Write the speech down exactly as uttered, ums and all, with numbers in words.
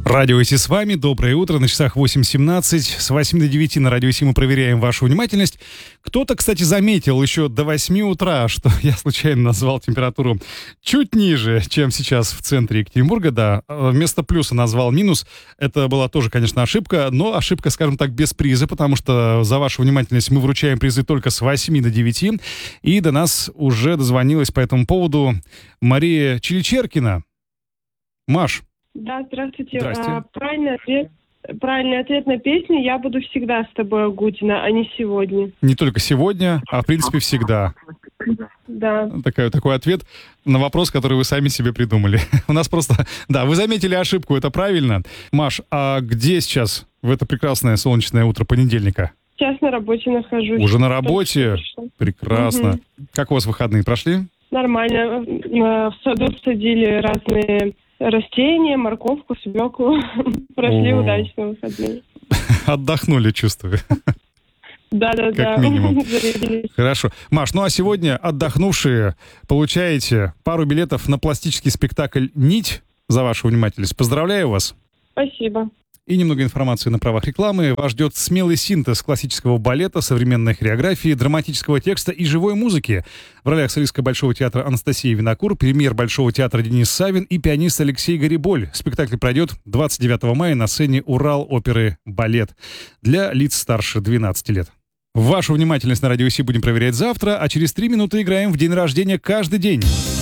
Радио ИСИ с вами. Доброе утро. На часах восемь семнадцать. С восьми до девяти на Радио ИСИ мы проверяем вашу внимательность. Кто-то, кстати, заметил еще до восьми утра, что я случайно назвал температуру чуть ниже, чем сейчас в центре Екатеринбурга. Да, вместо плюса назвал минус. Это была тоже, конечно, ошибка, но ошибка, скажем так, без приза, потому что за вашу внимательность мы вручаем призы только с восьми до девяти. И до нас уже дозвонилась по этому поводу Мария Чиличеркина. Маш. Да, здравствуйте. Здрасте. А, правильный ответ, правильный ответ на песню «Я буду всегда с тобой», Агутина, а не сегодня. Не только сегодня, а в принципе всегда. Да. Такой, такой ответ на вопрос, который вы сами себе придумали. У нас просто... Да, вы заметили ошибку, это правильно. Маш, а где сейчас в это прекрасное солнечное утро понедельника? Сейчас на работе нахожусь. Уже на работе? Прекрасно. Угу. Как у вас выходные прошли? Нормально. В саду садили разные растения, морковку, свеклу. Прошли О. удачно выходные. Отдохнули, чувствую. Да-да-да. Как минимум. Хорошо. Маш, ну а сегодня отдохнувшие получаете пару билетов на пластический спектакль «Нить» за вашу внимательность. Поздравляю вас. Спасибо. И немного информации на правах рекламы. Вас ждет смелый синтез классического балета, современной хореографии, драматического текста и живой музыки. В ролях солистка Большого театра Анастасия Винокур, премьер Большого театра Денис Савин и пианист Алексей Гариболь. Спектакль пройдет двадцать девятого мая на сцене Урал оперы «Балет» для лиц старше двенадцати лет. Вашу внимательность на Радио ИСИ будем проверять завтра, а через три минуты играем в день рождения каждый день.